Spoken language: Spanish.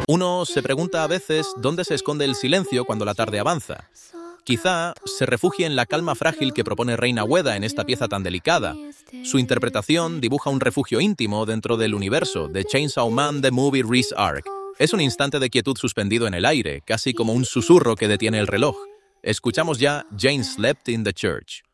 Uno se pregunta a veces dónde se esconde el silencio cuando la tarde avanza. Quizá se refugie en la calma frágil que propone Reina Weda en esta pieza tan delicada. Su interpretación dibuja un refugio íntimo dentro del universo de Chainsaw Man The Movie Re:Zark. Es un instante de quietud suspendido en el aire, casi como un susurro que detiene el reloj. Escuchamos ya Jane Slept in the Church.